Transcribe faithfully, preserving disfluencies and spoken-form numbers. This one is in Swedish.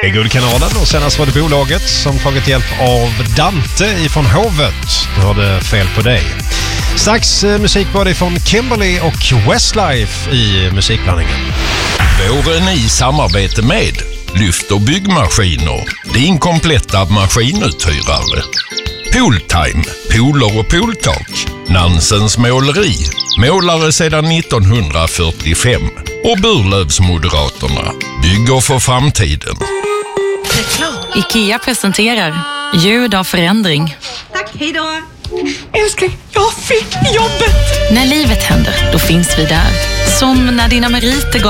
Det är Guldkanalen och senast var det bolaget som tagit hjälp av Dante ifrån Hovet. Du hade fel på dig. Strax eh, musik både från Kimberly och Westlife i musikblandningen. Våren i samarbete med Lyft och byggmaskiner. Din kompletta maskinuthyrare. Pooltime, pooler och pooltak. Nansens måleri. Målare sedan nittonhundrafyrtiofem. Och Burlövsmoderaterna. Bygger för framtiden. IKEA presenterar ljud av förändring. Tack, hej då! Älskling, jag fick jobbet! När livet händer, då finns vi där. Som när dina meriter gav